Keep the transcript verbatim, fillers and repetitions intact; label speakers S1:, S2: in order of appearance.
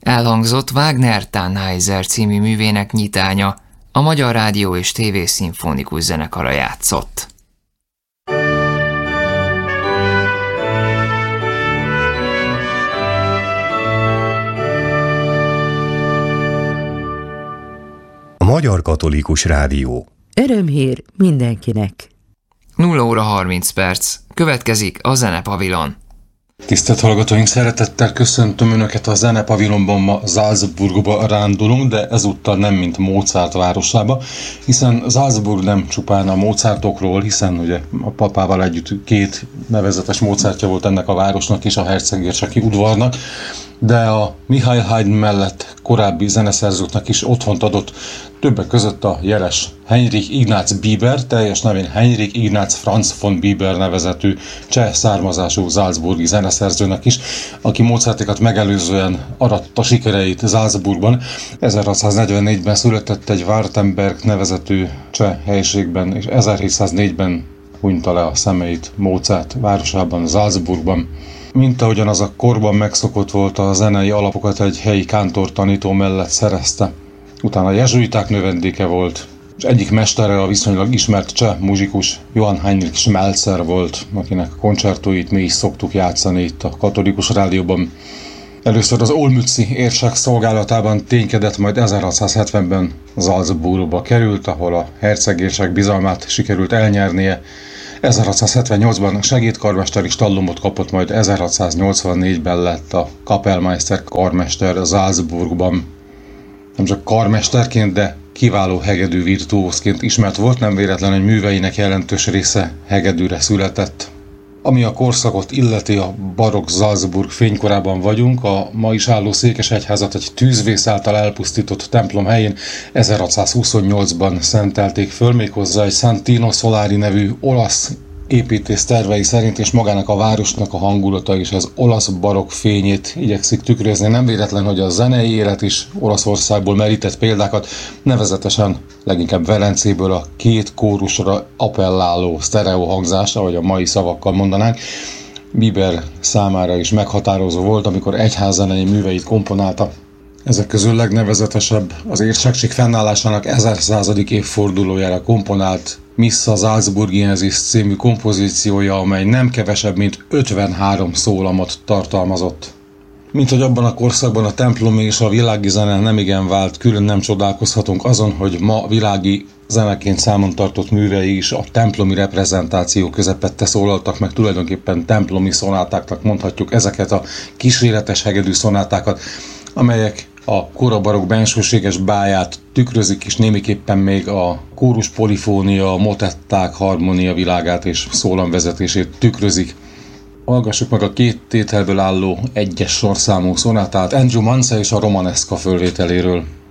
S1: Elhangzott Wagner Tannhäuser című művének nyitánya, a Magyar Rádió és Tévé Szimfonikus Zenekara játszott.
S2: A Magyar Katolikus Rádió.
S3: Örömhír mindenkinek.
S1: nulla óra harminc perc. Következik a Zenepavilon.
S4: Tisztelt hallgatóink, szeretettel köszöntöm Önöket a Zenepavilonban. Ma Salzburgba rándulunk, de ezúttal nem mint Mozart városába, hiszen Salzburg nem csupán a Mozartokról, hiszen ugye a papával együtt két nevezetes Mozartja volt ennek a városnak és a hercegérseki udvarnak, de a Michael Haydn mellett korábbi zeneszerzőknek is otthont adott, többek között a jeles Heinrich Ignaz Biber, teljes nevén Heinrich Ignaz Franz von Biber nevezetű cseh származású salzburgi zeneszerzőnek is, aki Mozartékat megelőzően aratta sikereit Salzburgban. ezerhatszáznegyvennégyben született egy Wartenberg nevezetű cseh helyiségben, és ezerhétszáznégyben hunyta le a szemeit Mozart városában, Salzburgban. Mint ahogyan az a korban megszokott volt, a zenei alapokat egy helyi kántortanító mellett szerezte. Utána a jezsuiták növendéke volt, és egyik mestere a viszonylag ismert cseh muzsikus Johann Heinrich Schmelzer volt, akinek koncertóit mi is szoktuk játszani itt a Katolikus Rádióban. Először az olmützi érsek szolgálatában ténykedett, majd ezerhatszázhetvenben Salzburgba került, ahol a hercegérsek bizalmát sikerült elnyernie. ezerhatszázhetvennyolcban segédkarmesteri stallumot kapott, majd ezerhatszáznyolcvannégyben lett a Kapellmeister karmester Salzburgban. Nem csak karmesterként, de kiváló hegedű virtuózként ismert volt, nem véletlen, hogy műveinek jelentős része hegedűre született. Ami a korszakot illeti, a barokk Salzburg fénykorában vagyunk, a ma is álló székesegyházat egy tűzvész által elpusztított templom helyén ezerhatszázhuszonnyolcban szentelték föl, méghozzá egy Santino Solari nevű olasz építész tervei szerint, és magának a városnak a hangulata és az olasz barokk fényét igyekszik tükrözni. Nem véletlen, hogy a zenei élet is Olaszországból merített példákat, nevezetesen leginkább Velencéből a két kórusra appelláló sztereó hangzás, ahogy a mai szavakkal mondanánk. Biber számára is meghatározó volt, amikor egyházzenei műveit komponálta. Ezek közül legnevezetesebb az érsekség fennállásának ezerszázadik évfordulójára komponált Missa Salzburgiensis című kompozíciója, amely nem kevesebb, mint ötvenhárom szólamot tartalmazott. Mint hogy abban a korszakban a templomi és a világi zene nemigen vált, külön nem csodálkozhatunk azon, hogy ma világi zeneként számon tartott művei is a templomi reprezentáció közepette szólaltak meg, tulajdonképpen templomi szonátáknak mondhatjuk ezeket a kíséretes hegedű szonátákat, amelyek a korabarokk bensőséges báját tükrözik, és némiképpen még a kórus polifónia, motetták harmónia világát és szólamvezetését tükrözik. Hallgassuk meg a két tételből álló egyes sorszámú szonátát Andrew Mance és a Romanesca fölvételéről.